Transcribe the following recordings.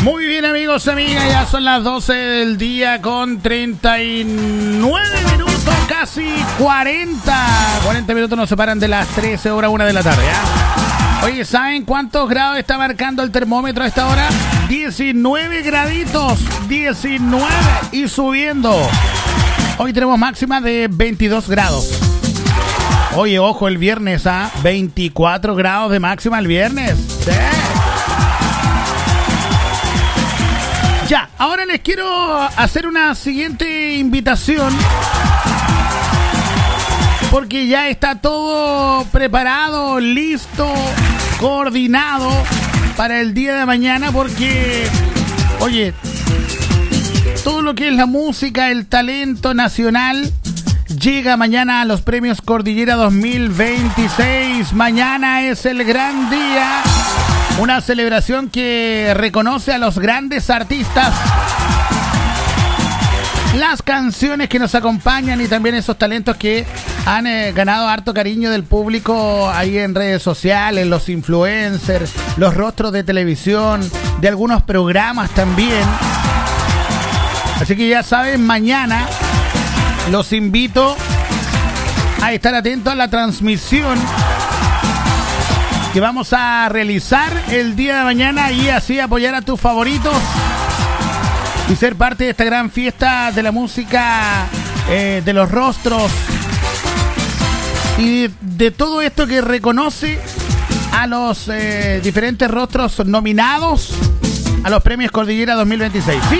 Muy bien, amigos, amigas, ya son las 12 del día con 39 minutos, casi 40. 40 minutos nos separan de las 13 horas, 1 de la tarde, ¿eh? Oye, ¿saben cuántos grados está marcando el termómetro a esta hora? 19 graditos, 19 y subiendo. Hoy tenemos máxima de 22 grados. Oye, ojo, el viernes, 24 grados de máxima el viernes. Sí. Ya, ahora les quiero hacer una siguiente invitación, porque ya está todo preparado, listo, coordinado para el día de mañana, porque, oye, todo lo que es la música, el talento nacional, llega mañana a los Premios Cordillera 2026. Mañana es el gran día. Una celebración que reconoce a los grandes artistas, las canciones que nos acompañan y también esos talentos que han ganado harto cariño del público ahí en redes sociales, los influencers, los rostros de televisión, de algunos programas también. Así que ya saben, mañana los invito a estar atentos a la transmisión que vamos a realizar el día de mañana y así apoyar a tus favoritos y ser parte de esta gran fiesta de la música, de los rostros y de todo esto que reconoce a los diferentes rostros nominados a los Premios Cordillera 2026. Sí,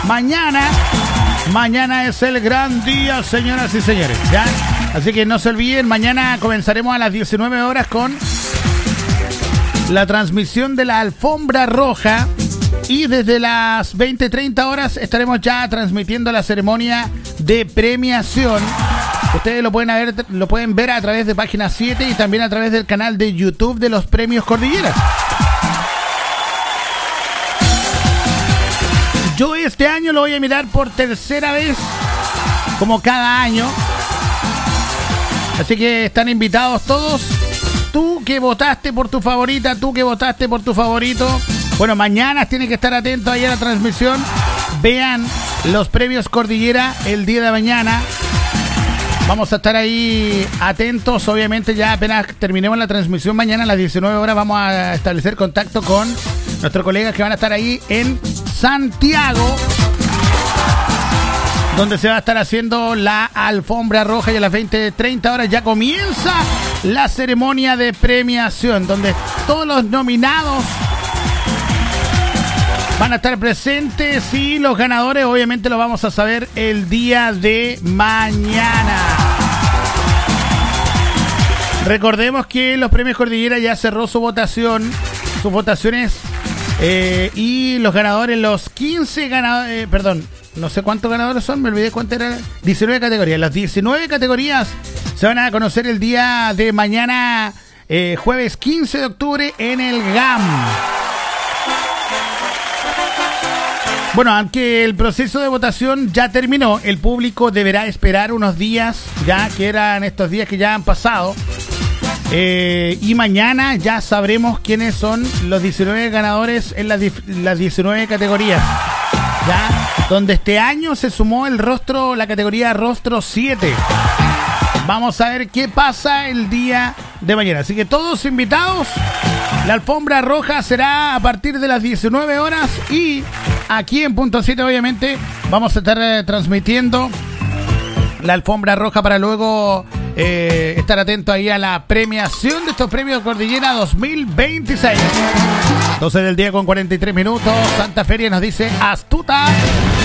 mañana es el gran día, señoras y señores, ¿ya? Así que no se olviden, mañana comenzaremos a las 19 horas con la transmisión de la Alfombra Roja y desde las 20:30 horas estaremos ya transmitiendo la ceremonia de premiación. Ustedes lo pueden ver a través de Página 7 y también a través del canal de YouTube de los Premios Cordillera. Yo este año lo voy a mirar por tercera vez, como cada año. Así que están invitados todos. Tú que votaste por tu favorita, tú que votaste por tu favorito. Bueno, mañana tienen que estar atentos ahí a la transmisión. Vean los Premios Cordillera el día de mañana. Vamos a estar ahí atentos. Obviamente ya apenas terminemos la transmisión mañana a las 19 horas vamos a establecer contacto con nuestros colegas que van a estar ahí en Santiago, donde se va a estar haciendo la Alfombra Roja y a las 20:30 horas ya comienza la ceremonia de premiación, donde todos los nominados van a estar presentes y los ganadores obviamente lo vamos a saber el día de mañana. Recordemos que los Premios Cordillera ya cerró sus votaciones y los ganadores, los 15 ganadores, no sé cuántos ganadores son, me olvidé cuánto eran. 19 categorías. Las 19 categorías se van a conocer el día de mañana, jueves 15 de octubre, en el GAM. Bueno, aunque el proceso de votación ya terminó, el público deberá esperar unos días, ya que eran estos días que ya han pasado. Y mañana ya sabremos quiénes son los 19 ganadores en las 19 categorías. Ya, donde este año se sumó la categoría Rostro 7. Vamos a ver qué pasa el día de mañana. Así que todos invitados. La Alfombra Roja será a partir de las 19 horas. Y aquí en Punto 7, obviamente, vamos a estar transmitiendo la Alfombra Roja para luego estar atento ahí a la premiación de estos Premios Cordillera 2026. 12 del día con 43 minutos. Santa Feria nos dice astuta.